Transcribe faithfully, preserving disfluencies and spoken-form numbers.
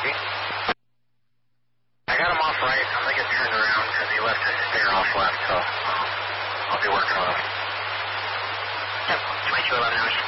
I got him off right. I'm going to get turned around because he left his spare off left, so I'll be working on him. twenty-two eleven hours.